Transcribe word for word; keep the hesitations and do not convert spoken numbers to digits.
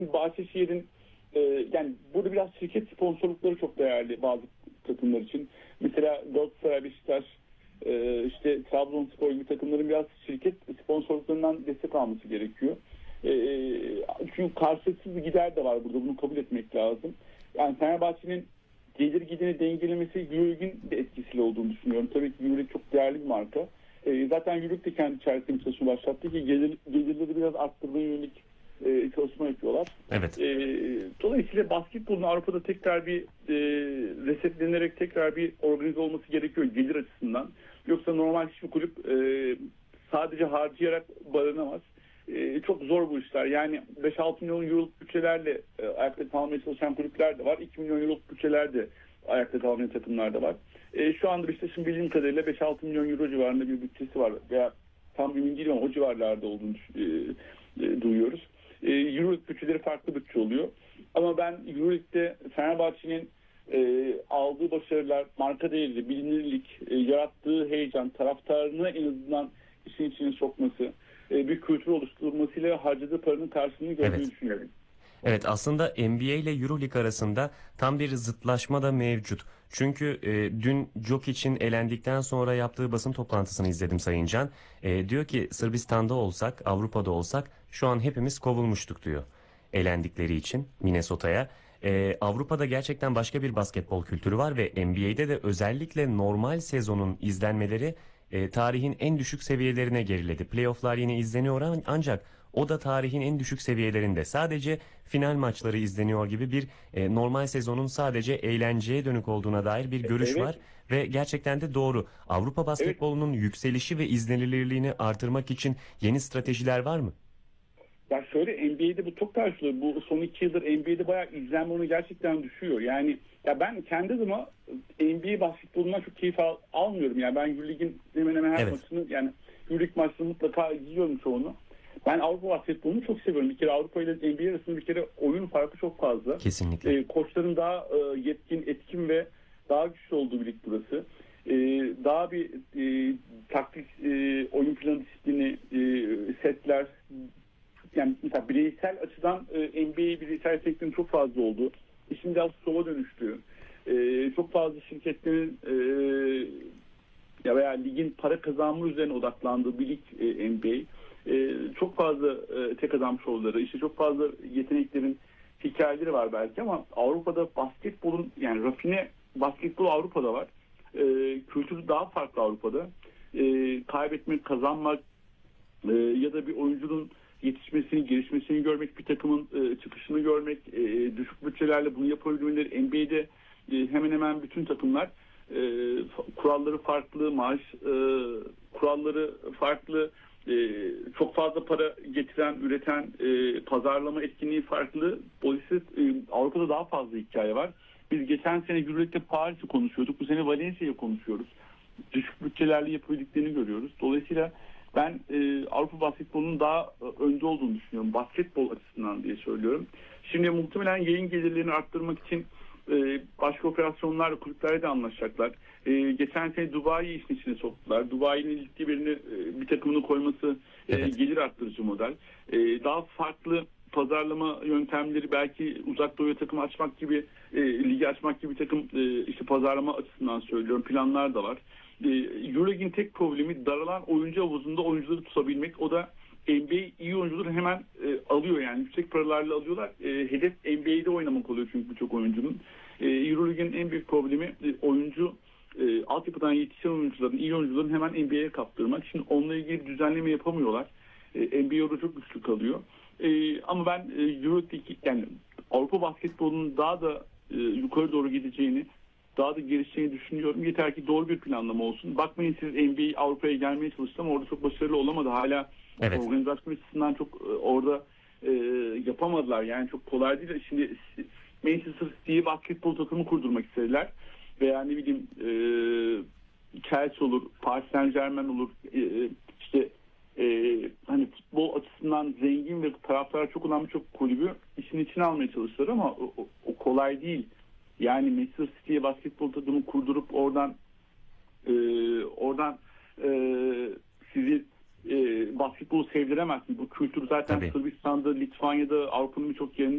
Bahçeşehir'in e, yani burada biraz şirket sponsorlukları çok değerli bazı takımlar için. Mesela Galatasaray, Beşiktaş, e, işte Trabzonspor gibi takımların biraz şirket sponsorluklarından destek alması gerekiyor. E, çünkü karşılıksız bir gider de var burada. Bunu kabul etmek lazım. Yani Fenerbahçe'nin gelir gideri dengelemesi Euroleague'in de etkisiyle olduğunu düşünüyorum. Tabii ki Euroleague çok değerli bir marka. E, zaten Euroleague de kendi içerisinde bir çalışma başlattı ki gelir, gelirleri biraz arttırmaya yönelik e, çalışma yapıyorlar. Evet. E, dolayısıyla basketbolun Avrupa'da tekrar bir e, resetlenerek tekrar bir organize olması gerekiyor gelir açısından. Yoksa normal hiçbir kulüp e, sadece harcayarak barınamaz. E, çok zor bu işler. Yani beş altı milyon euroluk bütçelerle e, ayakta kalmaya çalışan kulüpler de var. iki milyon euroluk bütçelerle ayakta kalmayan takımlar da var. E, şu anda Beşiktaş'ın bildiğim kadarıyla beş altı milyon euro civarında bir bütçesi var. Veya tam emin değilim ama o civarlarda olduğunu e, e, duyuyoruz. E, Euroleague bütçeleri farklı bütçe oluyor. Ama ben Euroleague'de Fenerbahçe'nin e, aldığı başarılar, marka değeri, bilinirlik, e, yarattığı heyecan, taraftarını en azından işin içine sokması, e, bir kültür oluşturmasıyla harcadığı paranın karşılığını gördüğünü Evet. düşünüyorum. Evet, aslında N B A ile Euroleague arasında tam bir zıtlaşma da mevcut. Çünkü e, dün Djokic'in elendikten sonra yaptığı basın toplantısını izledim Sayın Can. E, diyor ki Sırbistan'da olsak, Avrupa'da olsak şu an hepimiz kovulmuştuk diyor. Elendikleri için Minnesota'ya. E, Avrupa'da gerçekten başka bir basketbol kültürü var ve N B A'de de özellikle normal sezonun izlenmeleri e, tarihin en düşük seviyelerine geriledi. Playoff'lar yine izleniyor an- ancak o da tarihin en düşük seviyelerinde. Sadece final maçları izleniyor gibi bir e, normal sezonun sadece eğlenceye dönük olduğuna dair bir E, görüş evet, var ve gerçekten de doğru. Avrupa evet. basketbolunun yükselişi ve izlenilirliğini artırmak için yeni stratejiler var mı? Ya şöyle N B A'de bu çok tartışılıyor. Bu son iki yıldır N B A'de bayağı izlenme oranı gerçekten düşüyor. Yani ya ben kendi adıma N B A basketbolundan çok keyif al, almıyorum. Yani ben Euroleague'in hemen hemen her Evet. maçını yani Euroleague maçlarını mutlaka izliyorum çoğunu. Ben Avrupa basketbolunu çok seviyorum. Bir kere Avrupa ile N B A arasında bir kere oyun farkı çok fazla. Kesinlikle. E, koçların daha e, yetkin, etkin ve daha güçlü olduğu bir lig burası. E, daha bir e, taktik, e, oyun planı disiplini, e, setler, yani mesela bireysel açıdan e, N B A bireysel sektörün çok fazla oldu. E şimdi biraz şova dönüştü. E, çok fazla şirketlerin e, ya veya ligin para kazanma üzerine odaklandığı bir lig e, N B A. E, çok fazla e, tek adam şovları, işte çok fazla yeteneklerin hikayeleri var belki ama Avrupa'da basketbolun yani rafine basketbol Avrupa'da var. E, kültürü daha farklı Avrupa'da. E, kaybetmek, kazanmak e, ya da bir oyuncunun yetişmesini, gelişmesini görmek, bir takımın e, çıkışını görmek, e, düşük bütçelerle bunu yapabilmeleri N B A'de e, hemen hemen bütün takımlar e, kuralları farklı, maaş e, kuralları farklı, e, çok fazla para getiren, üreten, e, pazarlama etkinliği farklı. Dolayısıyla e, Avrupa'da daha fazla hikaye var. Biz geçen sene Euroleague'de Paris'i konuşuyorduk. Bu sene Valencia'yı konuşuyoruz. Düşük bütçelerle yapabildiklerini görüyoruz. Dolayısıyla ben e, Avrupa basketbolunun daha e, önde olduğunu düşünüyorum. Basketbol açısından diye söylüyorum. Şimdi muhtemelen yayın gelirlerini arttırmak için e, başka operasyonlarla kulüplerle de anlaşacaklar. E, geçen sene Dubai'yi işin içine soktular. Dubai'nin ciddi birini e, bir takımını koyması e, Evet. gelir arttırıcı model. E, daha farklı pazarlama yöntemleri belki uzak doğuya takım açmak gibi e, ligi açmak gibi bir takım e, işte pazarlama açısından söylüyorum planlar da var. E, Euroleague'in tek problemi daralan oyuncu havuzunda oyuncuları tutabilmek. O da N B A iyi oyuncuları hemen e, alıyor yani yüksek paralarla alıyorlar. E, hedef N B A'de oynamak oluyor çünkü birçok oyuncunun. E, Euroleague'in en büyük problemi e, oyuncu e, altyapıdan yetişen oyuncuların, iyi oyuncuların hemen N B A'ye kaptırmak. Şimdi onunla ilgili düzenleme yapamıyorlar. E, N B A orada çok güçlü kalıyor. E, ama ben e, Euroleague'deki yani Avrupa basketbolunun daha da e, yukarı doğru gideceğini, daha da gelişeceğini düşünüyorum. Yeter ki doğru bir planlama olsun. Bakmayın siz N B A Avrupa'ya gelmeye çalıştı ama orada çok başarılı olamadı. Hala Evet. organizasyon açısından çok e, orada e, yapamadılar. Yani çok kolay değil. Şimdi Manchester City'ye basketbol takımı kurdurmak istediler. Veya ne bileyim e, Chelsea olur, Paris Saint Germain olur. E, işte e, hani futbol açısından zengin ve taraftar çok olan birçok kulübü işin içine almaya çalıştılar ama o, o, o kolay değil. Yani Manchester City'ye basketbol takımı kurdurup oradan e, oradan e, sizi e, basketbolu sevdiremezsiniz. Bu kültür zaten Tabii. Sırbistan'da, Litvanya'da, Avrupa'nın birçok yerinde